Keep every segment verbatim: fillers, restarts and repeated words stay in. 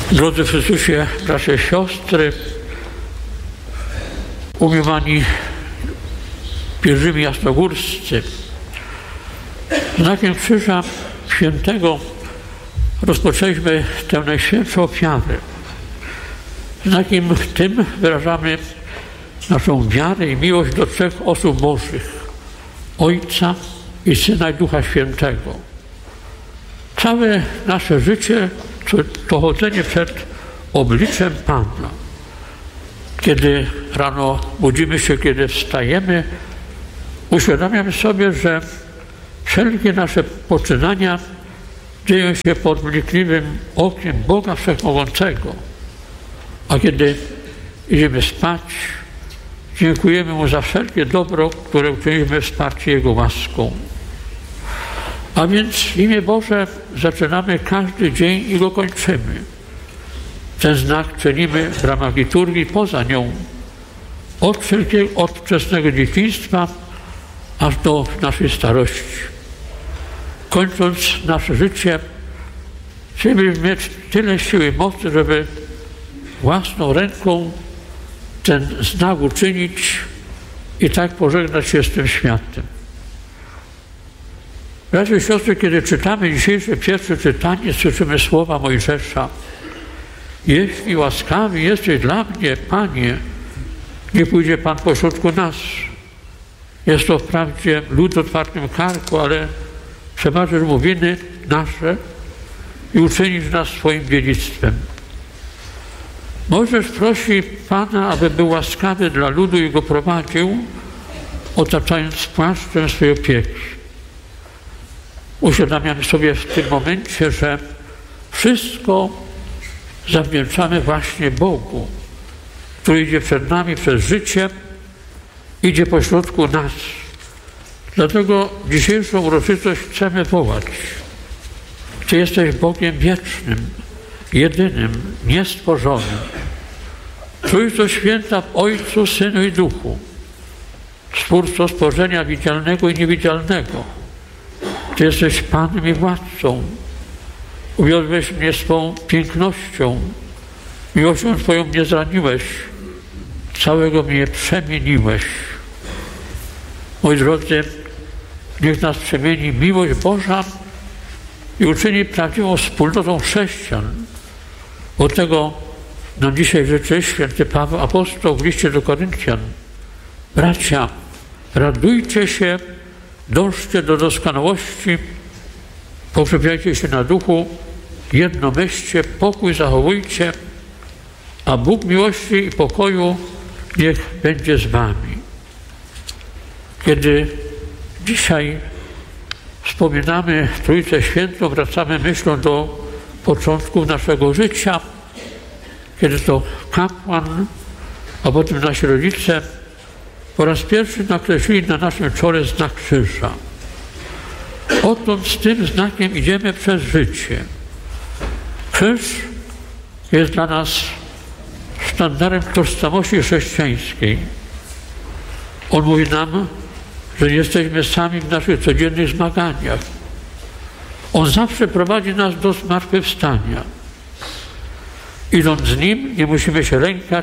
Drodzy w Chrystusie, bracia i siostry, umiłowani pielgrzymi jasnogórscy, znakiem Krzyża Świętego rozpoczęliśmy tę najświętszą ofiarę. Znakiem tym wyrażamy naszą wiarę i miłość do trzech osób Bożych, Ojca i Syna i Ducha Świętego. Całe nasze życie to chodzenie przed obliczem Pana. Kiedy rano budzimy się, kiedy wstajemy, uświadamiamy sobie, że wszelkie nasze poczynania dzieją się pod wnikliwym okiem Boga Wszechmogącego. A kiedy idziemy spać, dziękujemy Mu za wszelkie dobro, które uczyniliśmy wsparcie Jego łaską. A więc w imię Boże zaczynamy każdy dzień i go kończymy. Ten znak czynimy w ramach liturgii poza nią. Od wszelkiego, od wczesnego dzieciństwa aż do naszej starości. Kończąc nasze życie, chcielibyśmy mieć tyle siły i mocy, żeby własną ręką ten znak uczynić i tak pożegnać się z tym światem. Bracia i siostry, kiedy czytamy dzisiejsze pierwsze czytanie, słyszymy słowa Mojżesza: jeśli łaskawy jesteś dla mnie, Panie, nie pójdzie Pan pośrodku nas. Jest to wprawdzie lud o otwartym karku, ale przebaczysz mu winy nasze i uczynisz nas swoim dziedzictwem. Mojżesz prosi Pana, aby był łaskawy dla ludu i go prowadził, otaczając płaszczem swojej opieki. Uświadamiamy sobie w tym momencie, że wszystko zawdzięczamy właśnie Bogu, który idzie przed nami przez życie, idzie pośrodku nas. Dlatego dzisiejszą uroczystość chcemy wołać: Ty jesteś Bogiem wiecznym, jedynym, niestworzonym. Trójco Święta w Ojcu, Synu i Duchu, Stwórco stworzenia widzialnego i niewidzialnego. Ty jesteś Panem i Władcą. Uwiodłeś mnie swą pięknością, miłością Twoją mnie zraniłeś, całego mnie przemieniłeś. Moi drodzy, niech nas przemieni miłość Boża i uczyni prawdziwą wspólnotą chrześcijan. Od tego nam dzisiaj życzy święty Paweł Apostoł w liście do Koryntian. Bracia, radujcie się, dążcie do doskonałości, pokrzepiajcie się na duchu, jedno myślcie, pokój zachowujcie, a Bóg miłości i pokoju niech będzie z wami. Kiedy dzisiaj wspominamy Trójcę Świętą, wracamy myślą do początków naszego życia, kiedy to kapłan, a potem nasi rodzice po raz pierwszy nakreślili na naszym czole znak krzyża. Odtąd z tym znakiem idziemy przez życie. Krzyż jest dla nas sztandarem tożsamości chrześcijańskiej. On mówi nam, że nie jesteśmy sami w naszych codziennych zmaganiach. On zawsze prowadzi nas do zmartwychwstania. Idąc z Nim, nie musimy się lękać,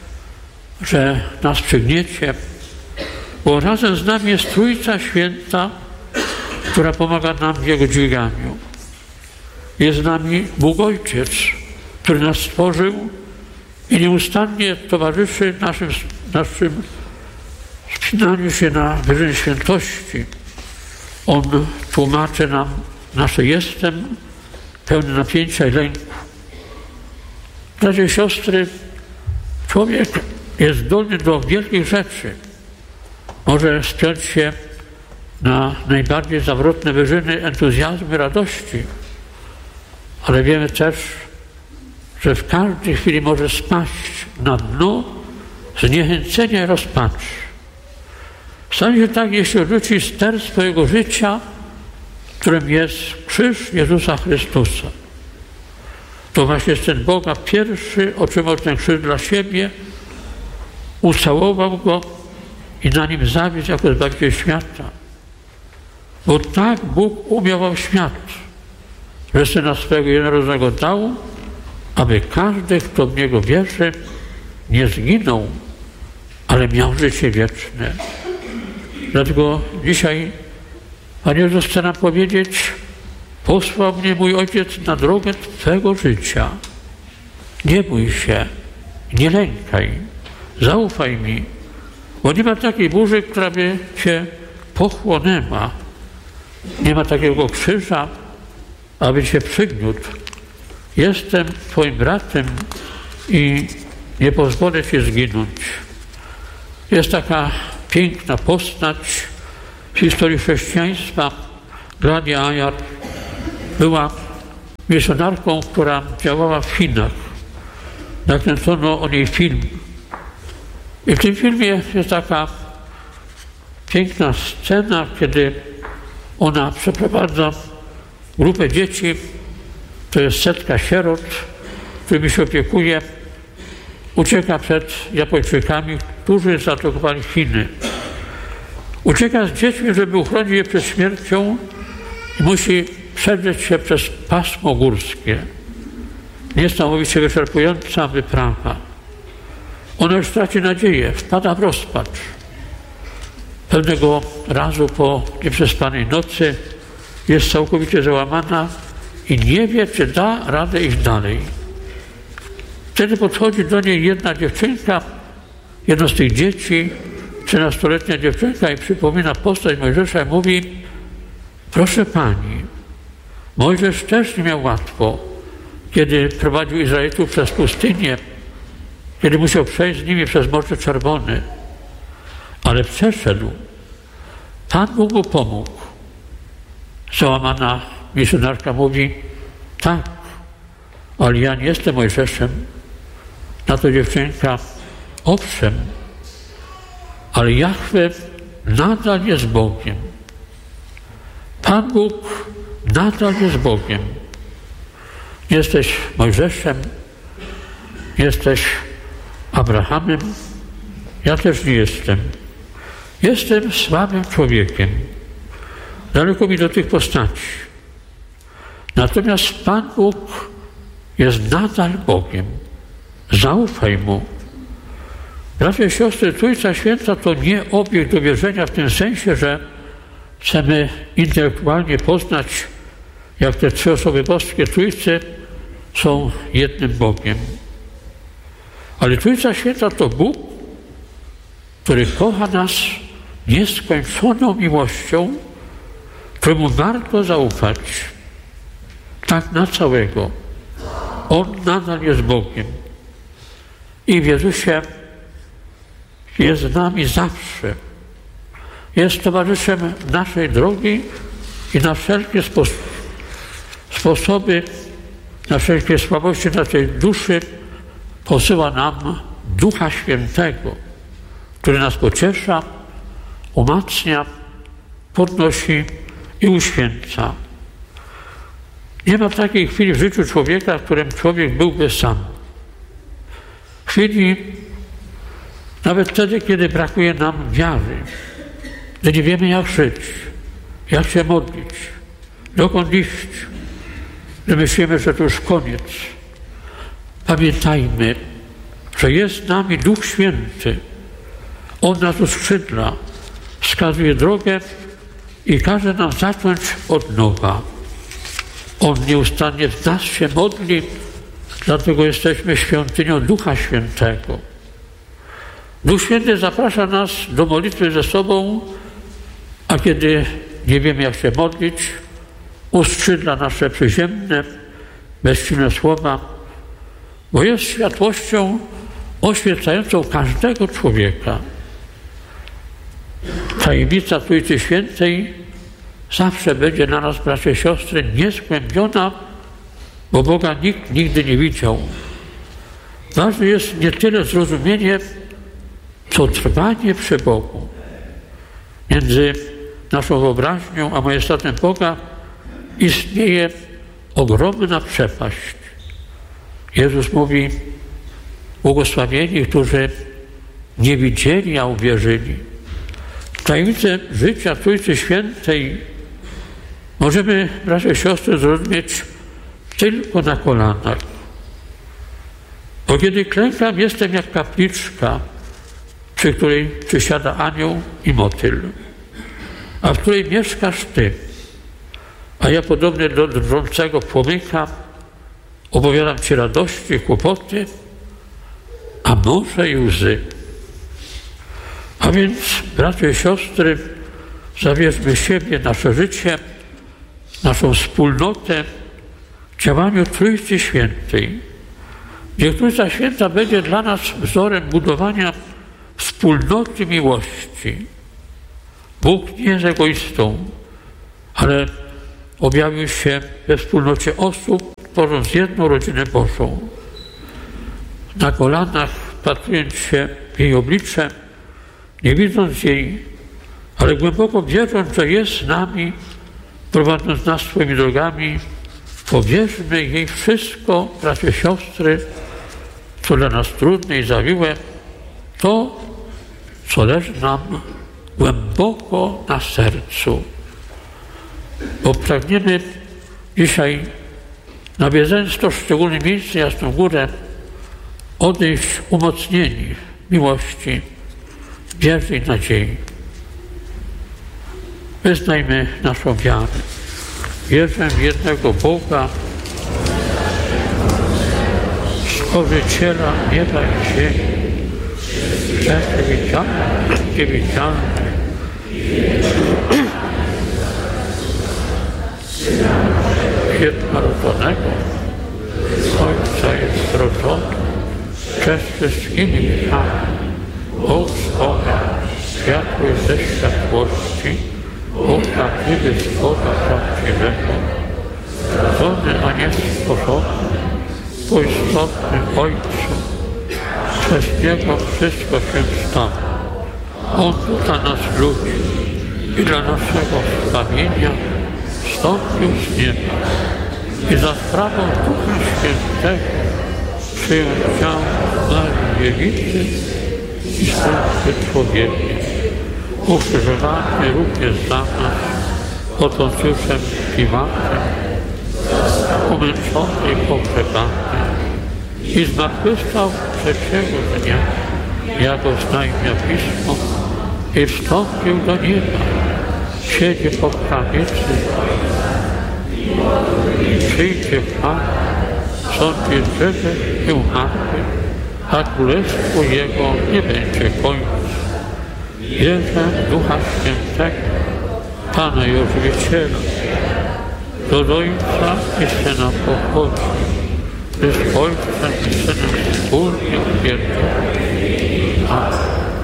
że nas przygniecie, bo razem z nami jest Trójca Święta, która pomaga nam w Jego dźwiganiu. Jest z nami Bóg Ojciec, który nas stworzył i nieustannie towarzyszy naszym, naszym wspinaniu się na wyżyny świętości. On tłumaczy nam nasze jestem, pełne napięcia i lęku. Bracia i siostry, człowiek jest zdolny do wielkich rzeczy. Może spiąć się na najbardziej zawrotne wyżyny entuzjazmu i radości, ale wiemy też, że w każdej chwili może spaść na dno zniechęcenia i rozpaczy. Stanie się tak, jeśli odrzuci ster swojego życia, którym jest krzyż Jezusa Chrystusa. To właśnie jest ten Boga pierwszy, otrzymał ten krzyż dla siebie, ucałował go i na nim zawisł jako Zbawiciel świata. Bo tak Bóg umiłował świat, że Syna swego jednorodzonego dał, aby każdy, kto w Niego wierzy, nie zginął, ale miał życie wieczne. Dlatego dzisiaj Pan Jezus chce nam powiedzieć: posłał mnie mój Ojciec na drogę Twego życia. Nie bój się, nie lękaj, zaufaj mi, bo nie ma takiej burzy, która by Cię pochłonęła. Nie ma takiego krzyża, aby Cię przygniótł. Jestem Twoim bratem i nie pozwolę Ci zginąć. Jest taka piękna postać w historii chrześcijaństwa. Gladia Ajar była misjonarką, która działała w Chinach. Nakręcono o niej film. I w tym filmie jest taka piękna scena, kiedy ona przeprowadza grupę dzieci, to jest setka sierot, którymi się opiekuje, ucieka przed Japończykami, którzy zaatakowali Chiny. Ucieka z dziećmi, żeby uchronić je przed śmiercią i musi przedrzeć się przez pasmo górskie. Niesamowicie wyczerpująca wyprawa. Ona już traci nadzieję, wpada w rozpacz. Pewnego razu po nieprzespanej nocy jest całkowicie załamana i nie wie, czy da radę iść dalej. Wtedy podchodzi do niej jedna dziewczynka, jedno z tych dzieci, trzynastoletnia dziewczynka, i przypomina postać Mojżesza i mówi: proszę Pani, Mojżesz też nie miał łatwo, kiedy prowadził Izraelitów przez pustynię, kiedy musiał przejść z nimi przez Morze Czerwone, ale przeszedł. Pan Bóg mu pomógł. Załamana misjonarka mówi: tak, ale ja nie jestem Mojżeszem. Na to dziewczynka: owszem, ale Jahwe nadal jest Bogiem. Pan Bóg nadal jest Bogiem. Nie jesteś Mojżeszem, nie jesteś Abrahamem, ja też nie jestem. Jestem słabym człowiekiem. Daleko mi do tych postaci. Natomiast Pan Bóg jest nadal Bogiem. Zaufaj Mu. Bracia i siostry, Trójca Święta to nie obiekt do wierzenia w tym sensie, że chcemy intelektualnie poznać, jak te trzy osoby boskie Trójcy są jednym Bogiem. Ale Trójca Święta to Bóg, który kocha nas nieskończoną miłością, któremu warto zaufać tak na całego. On nadal jest Bogiem i w Jezusie jest z nami zawsze. Jest towarzyszem naszej drogi i na wszelkie spo sposoby, na wszelkie słabości naszej duszy posyła nam Ducha Świętego, który nas pociesza, umacnia, podnosi i uświęca. Nie ma takiej chwili w życiu człowieka, w którym człowiek byłby sam. Chwili, nawet wtedy, kiedy brakuje nam wiary, że nie wiemy, jak żyć, jak się modlić, dokąd iść, że myślimy, że to już koniec. Pamiętajmy, że jest z nami Duch Święty. On nas uskrzydla, wskazuje drogę i każe nam zacząć od nowa. On nieustannie w nas się modli, dlatego jesteśmy świątynią Ducha Świętego. Duch Święty zaprasza nas do modlitwy ze sobą, a kiedy nie wiemy, jak się modlić, uskrzydla nasze przyziemne, bezsilne słowa, bo jest światłością oświecającą każdego człowieka. Tajemnica Trójcy Świętej zawsze będzie na nas, bracia i siostry, niezgłębiona, bo Boga nikt nigdy nie widział. Ważne jest nie tyle zrozumienie, co trwanie przy Bogu. Między naszą wyobraźnią a majestatem Boga istnieje ogromna przepaść. Jezus mówi: błogosławieni, którzy nie widzieli, a uwierzyli. Tajemnicę życia Trójcy Świętej możemy, bracia i siostry, zrozumieć tylko na kolanach. Bo kiedy klękam, jestem jak kapliczka, przy której przysiada anioł i motyl, a w której mieszkasz Ty. A ja podobnie do drżącego płomyka opowiadam Ci radości, kłopoty, a może i łzy. A więc, bracia i siostry, zawierzmy siebie, nasze życie, naszą wspólnotę w działaniu Trójcy Świętej. Niech Trójca Święta będzie dla nas wzorem budowania wspólnoty miłości. Bóg nie jest egoistą, ale objawił się we wspólnocie osób, tworząc jedną rodzinę Bożą. Na kolanach, wpatrując się w jej oblicze, nie widząc jej, ale głęboko wierząc, że jest z nami, prowadząc nas swoimi drogami, powierzmy jej wszystko, bracia, siostry, co dla nas trudne i zawiłe, to, co leży nam głęboko na sercu. Bo pragniemy dzisiaj, nawiedzając to szczególne miejsce, Jasną Górę, odejść umocnieni w miłości, wierze i nadziei. Wyznajmy naszą wiarę. Wierzę w jednego Boga, Stworzyciela nieba i ziemi, rzeczy widzialne, niewidzialne, jednorodzonego, Ojca jest rodzony, przez wszystkimi wiekami, Bóg z Boga, światło ze światłości, Bóg prawdziwy z Boga prawdziwego, rodzony, a nie stworzony, półistotny Ojcu, przez Niego wszystko się stało. On dla nas ludzi i dla naszego zbawienia wstąpił z nieba i za sprawą Ducha Świętego przyjął ciało Maryi Dziewicy i stał się człowiekiem. Ukrzyżowany również za nas pod Poncjuszem Piłatem, umęczony i pogrzebany i zmartwychwstał trzeciego dnia, jak oznajmia Pismo, i wstąpił do nieba. Siedzi po prawicy, przyjdzie Pan, sądzi żywych i umarłych, a królestwu Jego nie będzie końca. Wierzę w Ducha Świętego, Pana i Ożywiciela, do Ojca i Syna pochodzi, gdy z Ojcem i Synem wspólnie uwielbiony. Amen.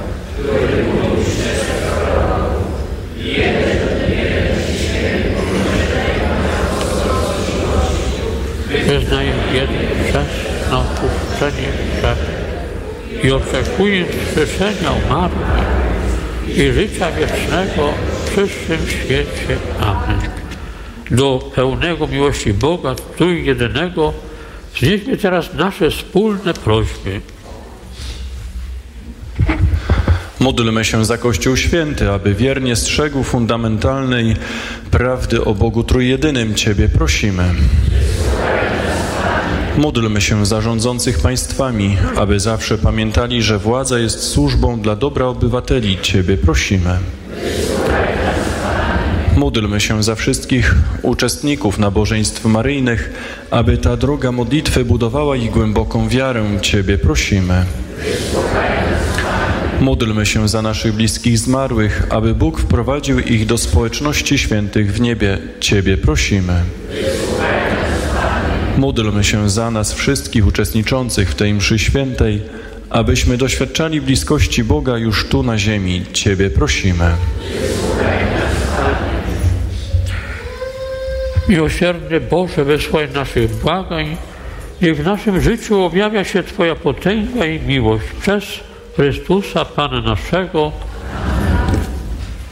Wyznaję jeden grzech na odpuszczenie grzechu i oczekuję wskrzeszenia umarłych i życia wiecznego w przyszłym świecie. Amen. Do pełnego miłości Boga, trójjedynego, wznieśmy teraz nasze wspólne prośby. Módlmy się za Kościół Święty, aby wiernie strzegł fundamentalnej prawdy o Bogu Trójjedynym. Ciebie prosimy. Módlmy się za rządzących państwami, aby zawsze pamiętali, że władza jest służbą dla dobra obywateli. Ciebie prosimy. Módlmy się za wszystkich uczestników nabożeństw maryjnych, aby ta droga modlitwy budowała ich głęboką wiarę. Ciebie prosimy. Módlmy się za naszych bliskich zmarłych, aby Bóg wprowadził ich do społeczności świętych w niebie. Ciebie prosimy. Módlmy się za nas wszystkich uczestniczących w tej mszy świętej, abyśmy doświadczali bliskości Boga już tu na ziemi. Ciebie prosimy. Miłosierny Boże, wysłuchaj naszych błagań, niech w naszym życiu objawia się Twoja potęga i miłość przez Chrystusa, Pana naszego.